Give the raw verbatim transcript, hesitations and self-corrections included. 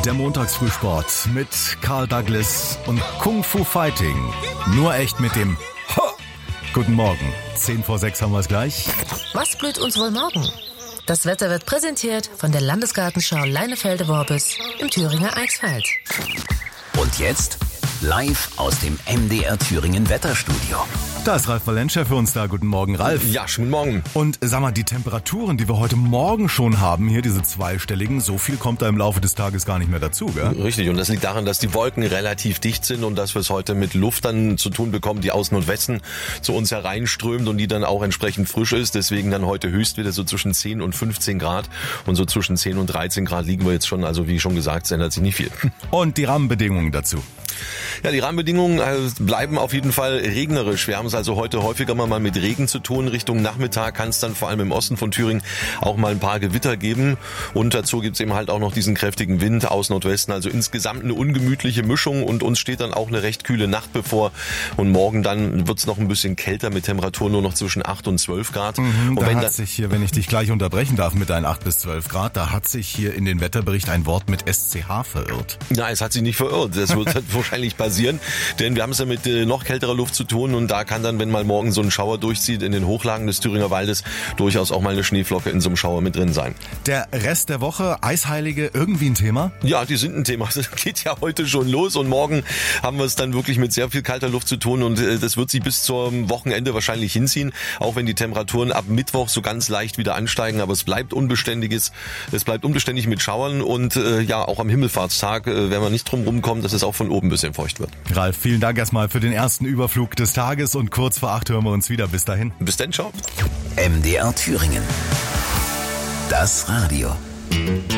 Der Montagsfrühsport mit Karl Douglas und Kung Fu Fighting. Nur echt mit dem Ho! Guten Morgen. Zehn vor sechs haben wir es gleich. Was blüht uns wohl morgen? Das Wetter wird präsentiert von der Landesgartenschau Leinefelde-Worbis im Thüringer Eichsfeld. Und jetzt live aus dem M D R Thüringen Wetterstudio. Da ist Ralf Valentscher für uns da. Guten Morgen, Ralf. Ja, schönen Morgen. Und sag mal, die Temperaturen, die wir heute Morgen schon haben, hier diese zweistelligen, so viel kommt da im Laufe des Tages gar nicht mehr dazu, gell? Richtig, und das liegt daran, dass die Wolken relativ dicht sind und dass wir es heute mit Luft dann zu tun bekommen, die aus Nordwesten zu uns hereinströmt und die dann auch entsprechend frisch ist. Deswegen dann heute höchst wieder so zwischen zehn und fünfzehn Grad und so zwischen zehn und dreizehn Grad liegen wir jetzt schon. Also wie schon gesagt, es ändert sich nicht viel. Und die Rahmenbedingungen dazu? Ja, die Rahmenbedingungen bleiben auf jeden Fall regnerisch. Wir haben es also heute häufiger mal mit Regen zu tun. Richtung Nachmittag kann es dann vor allem im Osten von Thüringen auch mal ein paar Gewitter geben. Und dazu gibt es eben halt auch noch diesen kräftigen Wind aus Nordwesten. Also insgesamt eine ungemütliche Mischung und uns steht dann auch eine recht kühle Nacht bevor. Und morgen dann wird es noch ein bisschen kälter mit Temperaturen nur noch zwischen acht und zwölf Grad. Mhm, und da wenn hat da sich hier, wenn ich dich gleich unterbrechen darf mit deinen acht bis zwölf Grad, da hat sich hier in den Wetterbericht ein Wort mit S C H verirrt. Ja, es hat sich nicht verirrt. Das wird wahrscheinlich passieren, denn wir haben es ja mit äh, noch kälterer Luft zu tun und da kann dann, wenn mal morgen so ein Schauer durchzieht in den Hochlagen des Thüringer Waldes, durchaus auch mal eine Schneeflocke in so einem Schauer mit drin sein. Der Rest der Woche, Eisheilige, irgendwie ein Thema? Ja, die sind ein Thema. Das geht ja heute schon los und morgen haben wir es dann wirklich mit sehr viel kalter Luft zu tun und äh, das wird sich bis zum Wochenende wahrscheinlich hinziehen, auch wenn die Temperaturen ab Mittwoch so ganz leicht wieder ansteigen, aber es bleibt unbeständiges, es bleibt unbeständig mit Schauern und äh, ja, auch am Himmelfahrtstag äh, werden wir nicht drum rumkommen, dass es auch von oben ein bisschen feucht wird. Ralf, vielen Dank erstmal für den ersten Überflug des Tages und kurz vor acht hören wir uns wieder. Bis dahin. Bis dann, ciao. M D R Thüringen. Das Radio.